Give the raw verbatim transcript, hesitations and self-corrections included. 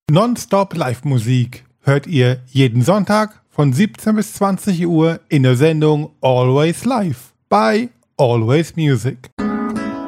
Nonstop Live-Musik hört ihr jeden Sonntag von siebzehn bis zwanzig Uhr in der Sendung Always Live bei Always Music.